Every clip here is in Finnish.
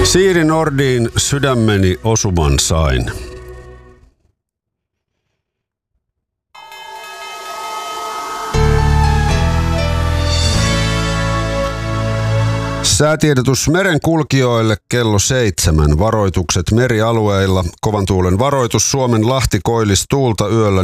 Siiri Nordin Sydämeni osuman sain. Säätiedotus merenkulkijoille kello 7. Varoitukset merialueilla. Kovan tuulen varoitus Suomen Lahti koillistuulta yöllä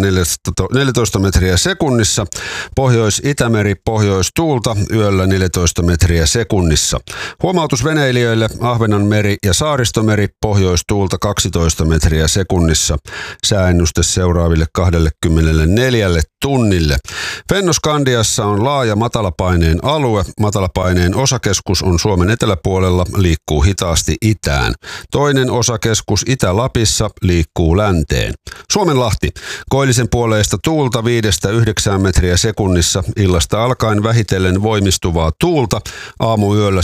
14 metriä sekunnissa. Pohjois-Itämeri pohjoistuulta yöllä 14 metriä sekunnissa. Huomautus veneilijöille Ahvenanmeri ja Saaristomeri pohjoistuulta 12 metriä sekunnissa. Sääennuste seuraaville 24 tunnille. Fennoskandiassa on laaja matalapaineen alue. Matalapaineen osakeskus on Suomen eteläpuolella, liikkuu hitaasti itään. Toinen osakeskus Itä-Lapissa liikkuu länteen. Suomenlahti. Koillisen puoleista tuulta 5-9 metriä sekunnissa. Illasta alkaen vähitellen voimistuvaa tuulta. Aamuyöllä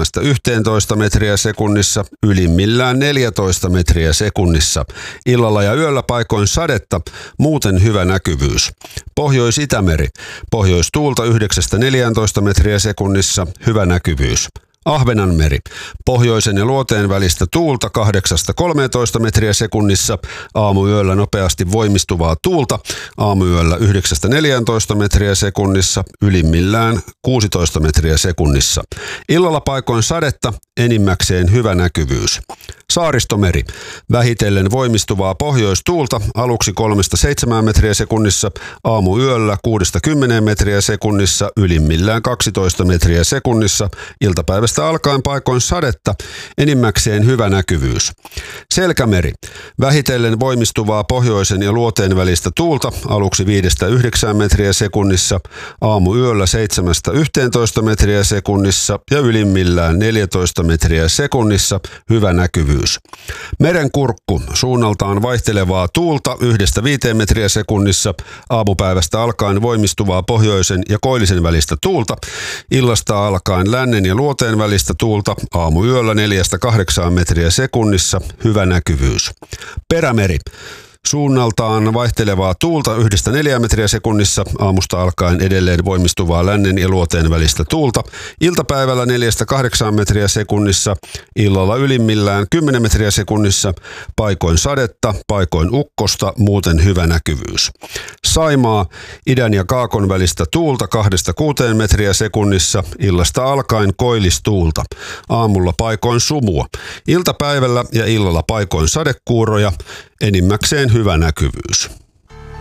7-11 metriä sekunnissa. Ylimmillään 14 metriä sekunnissa. Illalla ja yöllä paikoin sadetta. Muuten hyvä näkyvyys. Pohjois-Itämeri. Pohjoistuulta 9-14 metriä sekunnissa. Hyvä näkyvyys. Ahvenanmeri. Pohjoisen ja luoteen välistä tuulta 8-13 metriä sekunnissa. Aamuyöllä nopeasti voimistuvaa tuulta. Aamuyöllä 9-14 metriä sekunnissa. Ylimmillään 16 metriä sekunnissa. Illalla paikoin sadetta. Enimmäkseen hyvä näkyvyys. Saaristomeri. Vähitellen voimistuvaa pohjoistuulta. Aluksi 3-7 metriä sekunnissa. Aamuyöllä 6-10 metriä sekunnissa. Ylimmillään 12 metriä sekunnissa. Iltapäivästä alkaen paikoin sadetta, enimmäkseen hyvä näkyvyys. Selkämeri. Vähitellen voimistuvaa pohjoisen ja luoteen välistä tuulta, aluksi 5-9 metriä sekunnissa, aamuyöllä 7-11 metriä sekunnissa ja ylimmillään 14 metriä sekunnissa, hyvä näkyvyys. Merenkurkku. Suunnaltaan vaihtelevaa tuulta 1-5 metriä sekunnissa, aamupäivästä alkaen voimistuvaa pohjoisen ja koillisen välistä tuulta, illasta alkaen lännen ja luoteen välistä tuulta, aamuyöllä 4-8 metriä sekunnissa, hyvä näkyvyys. Perämeri. Suunnaltaan vaihtelevaa tuulta 1-4 metriä sekunnissa, aamusta alkaen edelleen voimistuvaa lännen ja luoteen välistä tuulta, iltapäivällä 4-8 metriä sekunnissa, illalla ylimmillään 10 metriä sekunnissa, paikoin sadetta, paikoin ukkosta, muuten hyvä näkyvyys. Saimaa. Idän ja kaakon välistä tuulta 2-6 metriä sekunnissa, illasta alkaen koillistuulta, aamulla paikoin sumua, iltapäivällä ja illalla paikoin sadekuuroja, enimmäkseen hyvä näkyvyys.